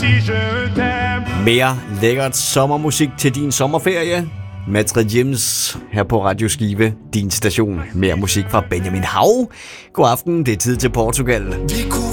si je t'aime. Mere lækkert sommermusik til din sommerferie. Matre Jims her på Radio Skive, din station. Mere musik fra Benjamin Hav. God aften, det er tid til Portugal. Vi kunne